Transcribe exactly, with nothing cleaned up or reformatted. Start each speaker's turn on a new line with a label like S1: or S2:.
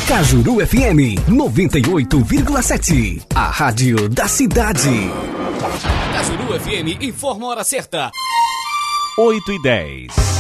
S1: Cajuru F M noventa e oito vírgula sete, a rádio da cidade.
S2: Cajuru F M informa a hora certa.
S3: oito e dez.